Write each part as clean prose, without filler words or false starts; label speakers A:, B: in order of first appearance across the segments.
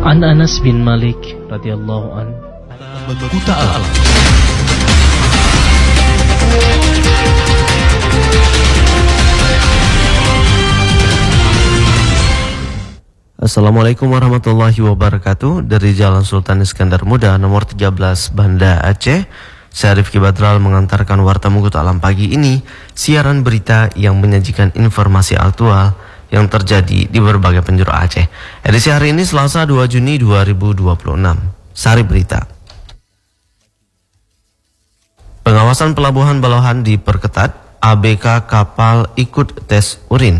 A: An Anas bin Malik radhiyallahu an.
B: Buta alam.
C: Assalamualaikum warahmatullahi wabarakatuh. Dari Jalan Sultan Iskandar Muda nomor 13 Banda Aceh, saya Rifki Badral mengantarkan Warta Mugut Alam pagi ini, siaran berita yang menyajikan informasi aktual yang terjadi di berbagai penjuru Aceh. Edisi hari ini Selasa 2 Juni 2026. Sari berita. Pengawasan pelabuhan Balohan diperketat, ABK kapal ikut tes urin.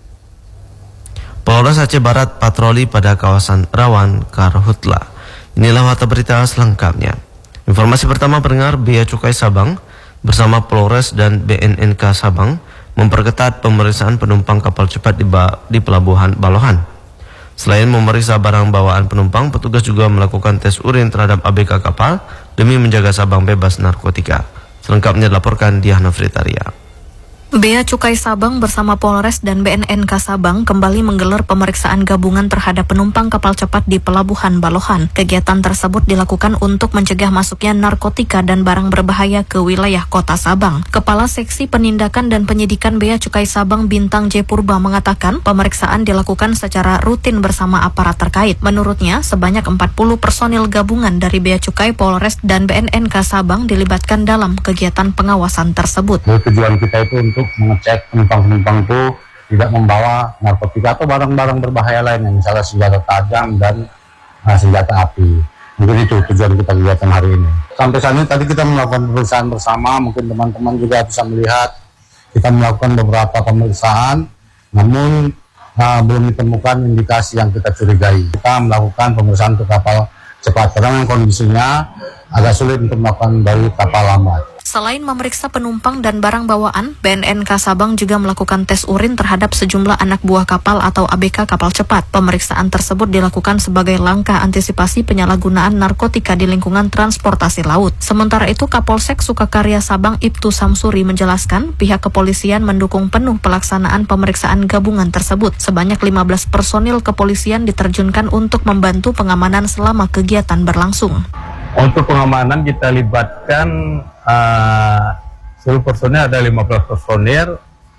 C: Polres Aceh Barat patroli pada kawasan rawan Karhutla. Inilah warta berita selengkapnya. Informasi pertama, pendengar, Bea Cukai Sabang bersama Polres dan BNNK Sabang memperketat pemeriksaan penumpang kapal cepat di pelabuhan Balohan. Selain memeriksa barang bawaan penumpang, petugas juga melakukan tes urin terhadap ABK kapal demi menjaga Sabang bebas narkotika. Selengkapnya dilaporkan Diana Fritaria.
D: Bea Cukai Sabang bersama Polres dan BNNK Sabang kembali menggelar pemeriksaan gabungan terhadap penumpang kapal cepat di Pelabuhan Balohan. Kegiatan tersebut dilakukan untuk mencegah masuknya narkotika dan barang berbahaya ke wilayah kota Sabang. Kepala Seksi Penindakan dan Penyidikan Bea Cukai Sabang Bintang J. Purba mengatakan pemeriksaan dilakukan secara rutin bersama aparat terkait. Menurutnya, sebanyak 40 personil gabungan dari Bea Cukai, Polres, dan BNNK Sabang dilibatkan dalam kegiatan pengawasan tersebut.
E: Tujuan kita itu untuk mengecek penumpang-penumpang itu tidak membawa narkotika atau barang-barang berbahaya lainnya, misalnya senjata tajam dan senjata api. Mungkin itu tujuan kita kegiatan hari ini. Sampai saat ini tadi kita melakukan pemeriksaan bersama, mungkin teman-teman juga bisa melihat kita melakukan beberapa pemeriksaan, namun belum ditemukan indikasi yang kita curigai. Kita melakukan pemeriksaan untuk kapal cepat karena kondisinya agak sulit untuk melakukan dari kapal lambat.
D: Selain memeriksa penumpang dan barang bawaan, BNNK Sabang juga melakukan tes urin terhadap sejumlah anak buah kapal atau ABK kapal cepat. Pemeriksaan tersebut dilakukan sebagai langkah antisipasi penyalahgunaan narkotika di lingkungan transportasi laut. Sementara itu, Kapolsek Sukakarya Sabang Ibtu Samsuri menjelaskan pihak kepolisian mendukung penuh pelaksanaan pemeriksaan gabungan tersebut. Sebanyak 15 personil kepolisian diterjunkan untuk membantu pengamanan selama kegiatan berlangsung.
E: Untuk pengamanan kita libatkan seluruh personil, ada 15 personil,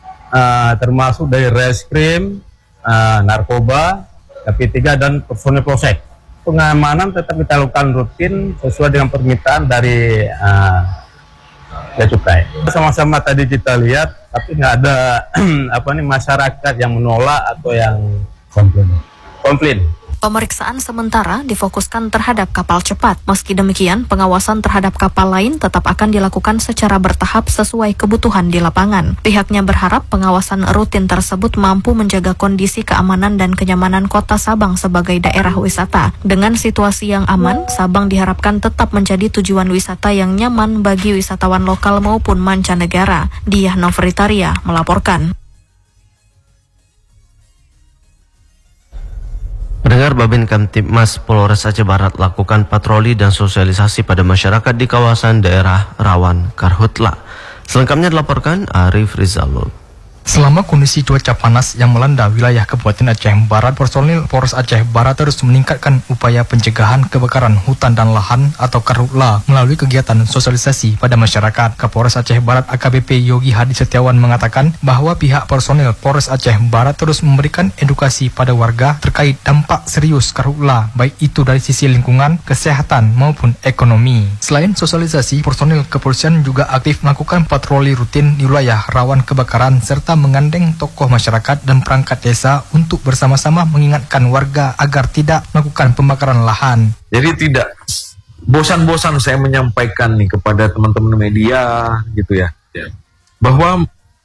E: termasuk dari reskrim, narkoba, KP3 dan personil polsek. Pengamanan tetap kita lakukan rutin sesuai dengan permintaan dari Bea Cukai. Sama-sama tadi kita lihat, tapi nggak ada masyarakat yang menolak atau yang komplain.
D: Pemeriksaan sementara difokuskan terhadap kapal cepat. Meski demikian, pengawasan terhadap kapal lain tetap akan dilakukan secara bertahap sesuai kebutuhan di lapangan. Pihaknya berharap pengawasan rutin tersebut mampu menjaga kondisi keamanan dan kenyamanan kota Sabang sebagai daerah wisata. Dengan situasi yang aman, Sabang diharapkan tetap menjadi tujuan wisata yang nyaman bagi wisatawan lokal maupun mancanegara. Diah Novritaria melaporkan.
C: Pendengar, Babin Kamtibmas Polres Aceh Barat lakukan patroli dan sosialisasi pada masyarakat di kawasan daerah rawan Karhutla. Selengkapnya dilaporkan Arif Rizalul.
F: Selama kondisi cuaca panas yang melanda wilayah Kabupaten Aceh Barat, personil Polres Aceh Barat terus meningkatkan upaya pencegahan kebakaran hutan dan lahan atau Karhutla melalui kegiatan sosialisasi pada masyarakat. Kapolres Aceh Barat AKBP Yogi Hadi Setiawan mengatakan bahwa pihak personil Polres Aceh Barat terus memberikan edukasi pada warga terkait dampak serius Karhutla, baik itu dari sisi lingkungan, kesehatan maupun ekonomi. Selain sosialisasi, personil kepolisian juga aktif melakukan patroli rutin di wilayah rawan kebakaran serta menggandeng tokoh masyarakat dan perangkat desa untuk bersama-sama mengingatkan warga agar tidak melakukan pembakaran lahan.
B: Jadi tidak bosan-bosan saya menyampaikan nih kepada teman-teman media gitu ya, bahwa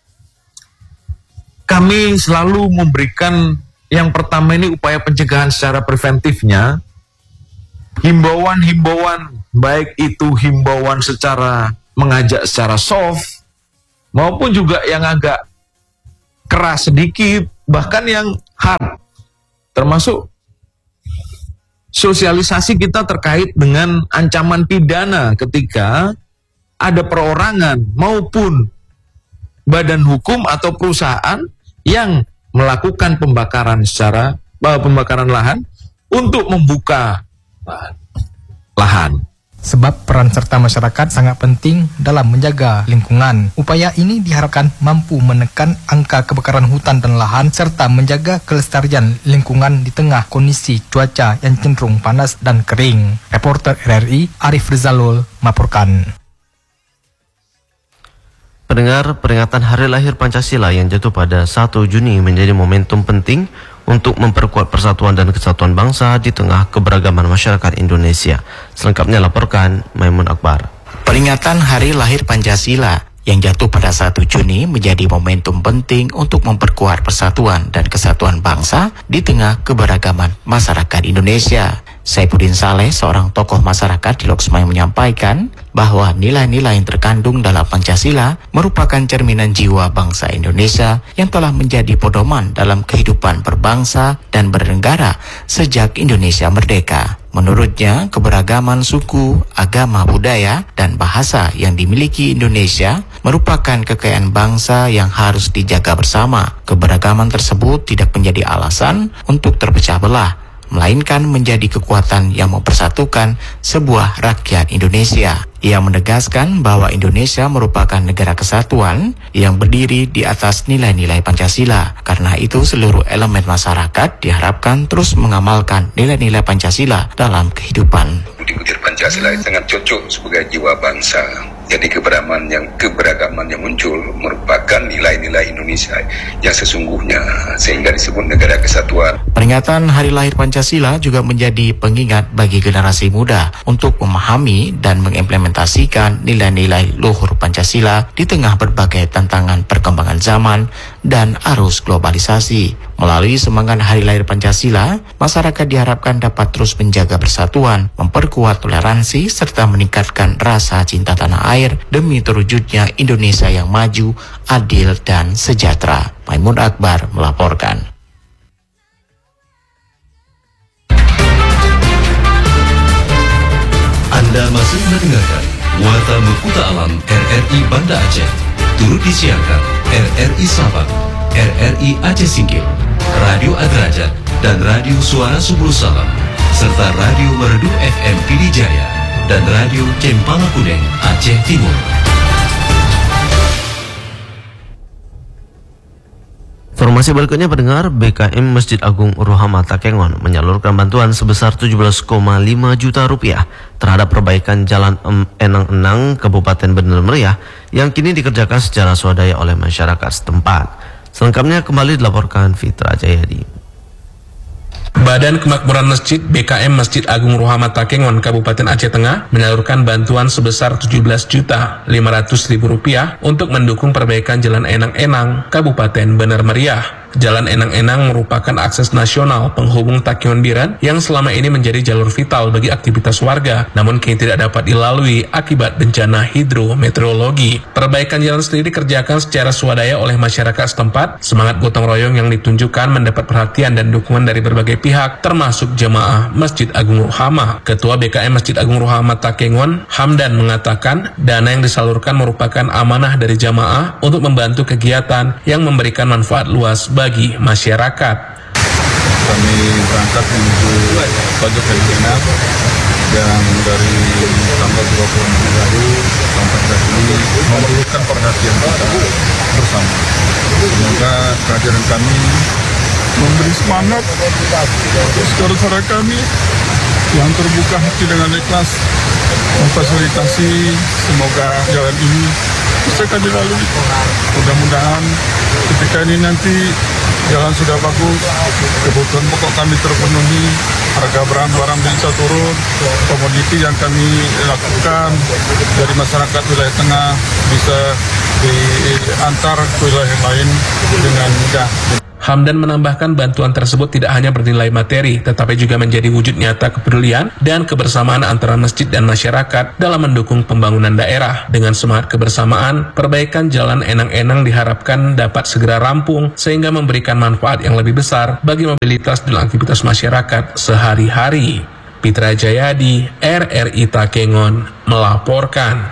B: kami selalu memberikan yang pertama ini upaya pencegahan secara preventifnya, himbauan-himbauan, baik itu himbauan secara mengajak secara soft maupun juga yang agak keras sedikit, bahkan yang hard, termasuk sosialisasi kita terkait dengan ancaman pidana ketika ada perorangan maupun badan hukum atau perusahaan yang melakukan pembakaran lahan untuk membuka lahan.
F: Sebab peran serta masyarakat sangat penting dalam menjaga lingkungan. Upaya ini diharapkan mampu menekan angka kebakaran hutan dan lahan serta menjaga kelestarian lingkungan di tengah kondisi cuaca yang cenderung panas dan kering. Reporter RRI Arif Rizalul melaporkan.
C: Pendengar, peringatan Hari Lahir Pancasila yang jatuh pada 1 Juni menjadi momentum penting untuk memperkuat persatuan dan kesatuan bangsa di tengah keberagaman masyarakat Indonesia. Selengkapnya laporkan Maimun Akbar.
G: Peringatan Hari Lahir Pancasila yang jatuh pada 1 Juni menjadi momentum penting untuk memperkuat persatuan dan kesatuan bangsa di tengah keberagaman masyarakat Indonesia. Saifuddin Saleh, seorang tokoh masyarakat di Loksmawe, menyampaikan bahwa nilai-nilai yang terkandung dalam Pancasila merupakan cerminan jiwa bangsa Indonesia yang telah menjadi pedoman dalam kehidupan berbangsa dan bernegara sejak Indonesia merdeka. Menurutnya, keberagaman suku, agama, budaya, dan bahasa yang dimiliki Indonesia merupakan kekayaan bangsa yang harus dijaga bersama. Keberagaman tersebut tidak menjadi alasan untuk terpecah belah, melainkan menjadi kekuatan yang mempersatukan sebuah rakyat Indonesia. Ia menegaskan bahwa Indonesia merupakan negara kesatuan yang berdiri di atas nilai-nilai Pancasila. Karena itu, seluruh elemen masyarakat diharapkan terus mengamalkan nilai-nilai Pancasila dalam kehidupan.
H: Budi-budi Pancasila sangat cocok sebagai jiwa bangsa. Jadi keberagaman yang muncul merupakan nilai-nilai Indonesia yang sesungguhnya, sehingga disebut negara kesatuan.
G: Peringatan Hari Lahir Pancasila juga menjadi pengingat bagi generasi muda untuk memahami dan mengimplementasikan nilai-nilai luhur Pancasila di tengah berbagai tantangan perkembangan zaman dan arus globalisasi. Melalui semangat Hari Lahir Pancasila, masyarakat diharapkan dapat terus menjaga persatuan, memperkuat toleransi, serta meningkatkan rasa cinta tanah air demi terwujudnya Indonesia yang maju, adil, dan sejahtera. Maimun Akbar melaporkan.
I: Anda masih mendengarkan Warta Mekuta Alam RRI Banda Aceh. Turut disiarkan RRI Sabang, RRI Aceh Singkil, Radio Adrajat, dan Radio Suara Subul Salam, serta Radio Merdu FM Pidijaya dan Radio Cempala Kuning Aceh Timur.
C: Informasi berikutnya pendengar, BKM Masjid Agung Ruhama Takengon menyalurkan bantuan sebesar 17,5 juta rupiah terhadap perbaikan Jalan Enang-Enang Kabupaten Bener Meriah yang kini dikerjakan secara swadaya oleh masyarakat setempat. Selengkapnya kembali dilaporkan Fitra Jayadi.
J: Badan Kemakmuran Masjid BKM Masjid Agung Ruhama Takengon Kabupaten Aceh Tengah menyalurkan bantuan sebesar 17.500.000 rupiah untuk mendukung perbaikan Jalan Enang-Enang Kabupaten Bener Meriah. Jalan Enang-Enang merupakan akses nasional penghubung Takengon Biren yang selama ini menjadi jalur vital bagi aktivitas warga, namun kini tidak dapat dilalui akibat bencana hidrometeorologi. Perbaikan jalan sendiri dikerjakan secara swadaya oleh masyarakat setempat. Semangat gotong royong yang ditunjukkan mendapat perhatian dan dukungan dari berbagai pihak, termasuk jemaah Masjid Agung Ruhama. Ketua BKM Masjid Agung Ruhama Takengon, Hamdan, mengatakan dana yang disalurkan merupakan amanah dari jamaah untuk membantu kegiatan yang memberikan manfaat luas bagi masyarakat.
K: Kami berangkat menuju pojok Enang-Enang yang dari tanggal 26 lalu sampai saat ini memerlukan perhatian kita bersama. Semoga kehadiran kami memberi semangat untuk saudara-saudara kami yang terbuka hati dengan ikhlas memfasilitasi. Semoga jalan ini bisa kami lalui. Mudah-mudahan ketika ini nanti jalan sudah bagus, kebutuhan pokok kami terpenuhi, harga barang-barang bisa turun, komoditi yang kami lakukan dari masyarakat wilayah tengah bisa diantar ke wilayah lain dengan mudah.
J: Hamdan menambahkan bantuan tersebut tidak hanya bernilai materi, tetapi juga menjadi wujud nyata kepedulian dan kebersamaan antara masjid dan masyarakat dalam mendukung pembangunan daerah. Dengan semangat kebersamaan, perbaikan Jalan Enang-Enang diharapkan dapat segera rampung sehingga memberikan manfaat yang lebih besar bagi mobilitas dan aktivitas masyarakat sehari-hari. Fitra Jayadi, RRI Takengon, melaporkan.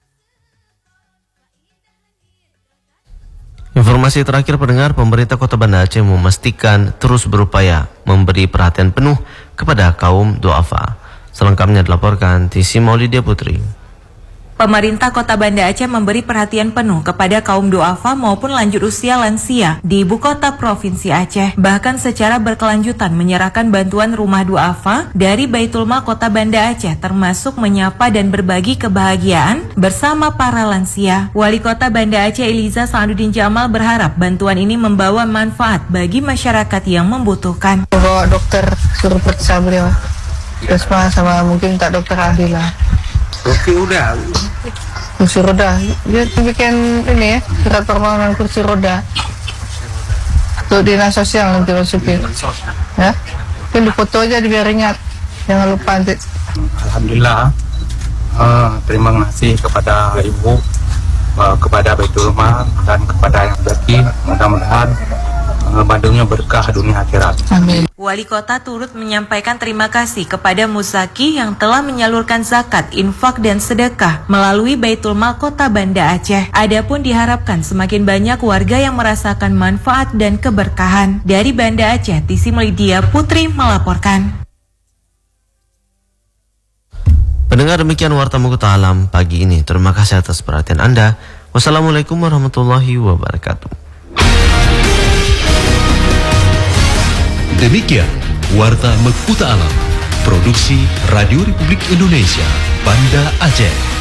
C: Informasi terakhir pendengar, pemerintah Kota Banda Aceh memastikan terus berupaya memberi perhatian penuh kepada kaum duafa. Selengkapnya dilaporkan Tisi Maulidia Putri.
L: Pemerintah Kota Banda Aceh memberi perhatian penuh kepada kaum duafa maupun lanjut usia lansia di ibu kota Provinsi Aceh. Bahkan secara berkelanjutan menyerahkan bantuan rumah duafa dari Baitul Mal Kota Banda Aceh, termasuk menyapa dan berbagi kebahagiaan bersama para lansia. Wali Kota Banda Aceh Eliza Sa'aduddin Jamal berharap bantuan ini membawa manfaat bagi masyarakat yang membutuhkan.
M: Bawa dokter suruh periksa beliau, terus sama mungkin tak dokter ahli lah.
N: Kursi roda, dia bikin ini ya, surat permohonan kursi roda untuk dinas sosial nanti masukin ya, mungkin dipoto aja biar ingat, jangan lupa nanti.
O: Alhamdulillah, terima kasih kepada Ibu, kepada Baitul Mal dan kepada yang bagi, mudah-mudahan bantunya berkah dunia akhirat.
N: Amin.
L: Wali Kota turut menyampaikan terima kasih kepada Muzaki yang telah menyalurkan zakat, infak dan sedekah melalui Baitul Mal Kota Banda Aceh. Adapun diharapkan semakin banyak warga yang merasakan manfaat dan keberkahan. Dari Banda Aceh, Tisi Maulidia Putri melaporkan.
C: Pendengar, demikian Warta Mukuta Alam pagi ini. Terima kasih atas perhatian Anda. Wassalamualaikum warahmatullahi wabarakatuh.
I: Demikian Warta Mekuta Alam, produksi Radio Republik Indonesia, Banda Aceh.